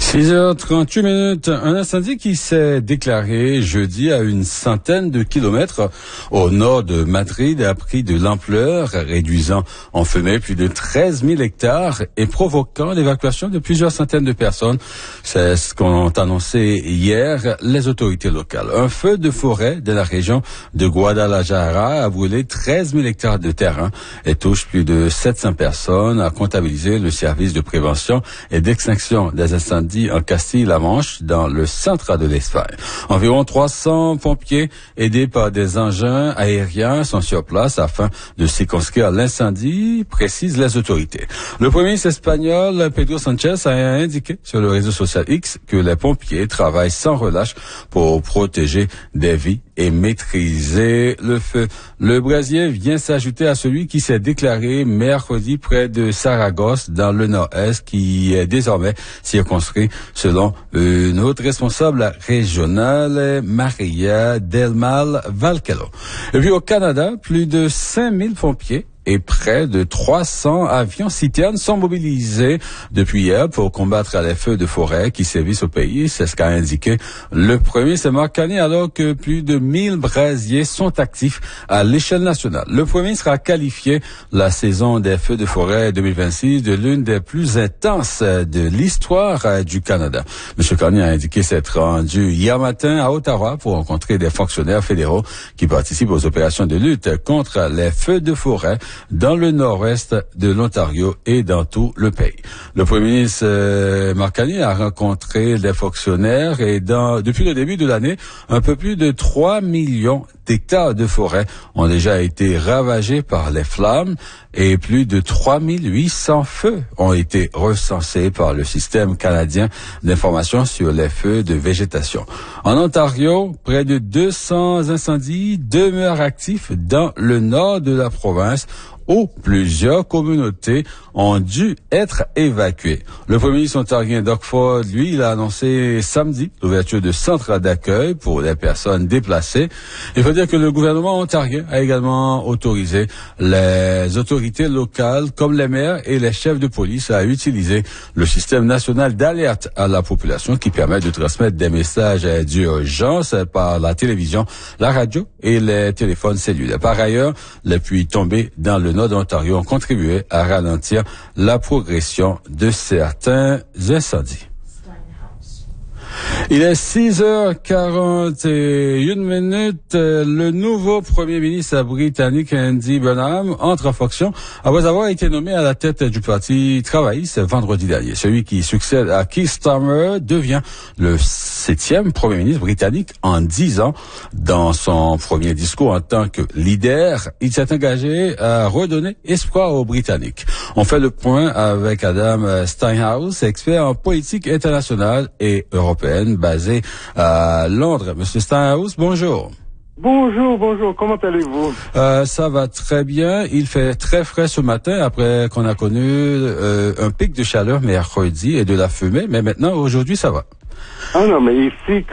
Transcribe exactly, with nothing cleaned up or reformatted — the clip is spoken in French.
six heures trente-huit minutes. Un incendie qui s'est déclaré jeudi à une centaine de kilomètres au nord de Madrid a pris de l'ampleur, réduisant en fumée plus de treize mille hectares et provoquant l'évacuation de plusieurs centaines de personnes. C'est ce qu'ont annoncé hier les autorités locales. Un feu de forêt de la région de Guadalajara a brûlé treize mille hectares de terrain et touche plus de sept cents personnes, a comptabilisé le service de prévention et d'extinction des incendies en Castille-La Manche, dans le centre de l'Espagne. Environ trois cents pompiers, aidés par des engins aériens, sont sur place afin de circonscrire l'incendie, précisent les autorités. Le premier ministre espagnol, Pedro Sanchez, a indiqué sur le réseau social X que les pompiers travaillent sans relâche pour protéger des vies et maîtriser le feu. Le brasier vient s'ajouter à celui qui s'est déclaré mercredi près de Saragosse, dans le nord-est, qui est désormais circonscrit selon une autre responsable régionale, Maria Del Mal Valkello. Et puis au Canada, plus de cinq mille pompiers et près de trois cents avions citernes sont mobilisés depuis hier pour combattre les feux de forêt qui sévissent au pays. C'est ce qu'a indiqué le premier ministre Mark Carney, alors que plus de mille brasiers sont actifs à l'échelle nationale. Le premier ministre a qualifié la saison des feux de forêt deux mille vingt-six de l'une des plus intenses de l'histoire du Canada. M. Carney a indiqué s'être rendu hier matin à Ottawa pour rencontrer des fonctionnaires fédéraux qui participent aux opérations de lutte contre les feux de forêt dans le nord-ouest de l'Ontario et dans tout le pays. Le premier ministre euh, Mark Carney a rencontré des fonctionnaires et dans, depuis le début de l'année, un peu plus de trois millions d'hectares de forêt ont déjà été ravagés par les flammes et plus de trois mille huit cents feux ont été recensés par le système canadien d'information sur les feux de végétation. En Ontario, près de deux cents incendies demeurent actifs dans le nord de la province, où plusieurs communautés ont dû être évacuées. Le premier ministre ontarien Doug Ford, lui, il a annoncé samedi l'ouverture de centres d'accueil pour les personnes déplacées. Il faut dire que le gouvernement ontarien a également autorisé les autorités locales, comme les maires et les chefs de police, à utiliser le système national d'alerte à la population qui permet de transmettre des messages d'urgence par la télévision, la radio et les téléphones cellulaires. Par ailleurs, les pluies tombées dans le nord d'Ontario ont contribué à ralentir la progression de certains incendies. Il est six heures quarante et une minutes. Le nouveau premier ministre britannique Andy Burnham entre en fonction après avoir été nommé à la tête du Parti travailliste vendredi dernier. Celui qui succède à Keir Starmer devient le septième premier ministre britannique en dix ans. Dans son premier discours en tant que leader, il s'est engagé à redonner espoir aux Britanniques. On fait le point avec Adam Steinhaus, expert en politique internationale et européenne, basé à Londres. Monsieur Steinhaus, bonjour. Bonjour, bonjour. Comment allez-vous? Euh, ça va très bien. Il fait très frais ce matin après qu'on a connu euh, un pic de chaleur mercredi et de la fumée, mais maintenant, aujourd'hui, ça va. Ah non, mais ici,